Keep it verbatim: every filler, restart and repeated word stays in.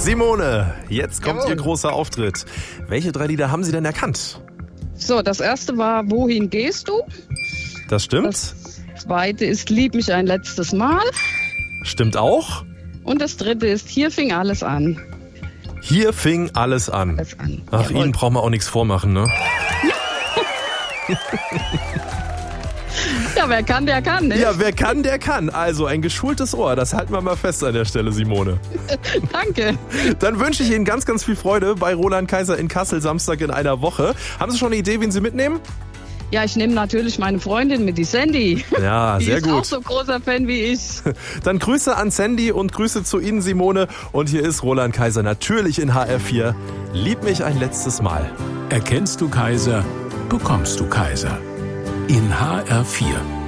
Simone, jetzt kommt Jawohl. Ihr großer Auftritt. Welche drei Lieder haben Sie denn erkannt? So, das erste war Wohin gehst du? Das stimmt. Das zweite ist Lieb mich ein letztes Mal. Stimmt auch. Und das dritte ist Hier fing alles an. Hier fing alles an. Alles an. Ach, Jawohl. Ihnen brauchen wir auch nichts vormachen, ne? Ja, wer kann, der kann, ne? Ja, wer kann, der kann. Also ein geschultes Ohr, das halten wir mal fest an der Stelle, Simone. Danke. Dann wünsche ich Ihnen ganz, ganz viel Freude bei Roland Kaiser in Kassel, Samstag in einer Woche. Haben Sie schon eine Idee, wen Sie mitnehmen? Ja, ich nehme natürlich meine Freundin mit, die Sandy. Ja, Die sehr ist gut. auch so großer Fan wie ich. Dann Grüße an Sandy und Grüße zu Ihnen, Simone. Und hier ist Roland Kaiser natürlich in H R vier. Lieb mich ein letztes Mal. Erkennst du Kaiser, bekommst du Kaiser. In H R vier.